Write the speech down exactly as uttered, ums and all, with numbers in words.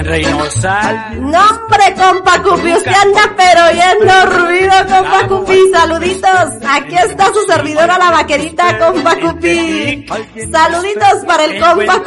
Reynosa. No, hombre, compa Cupi, usted anda pero oyendo ruido, compa Cupi. Saluditos, aquí está su servidora la vaquerita, compa Cupi. Saluditos para el compa Cupi.